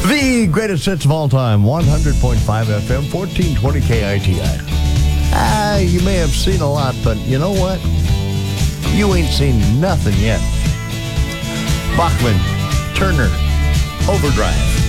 The greatest hits of all time, 100.5 FM, 1420 KITI. You may have seen a lot, but you know what? You ain't seen nothing yet. Bachman, Turner, Overdrive.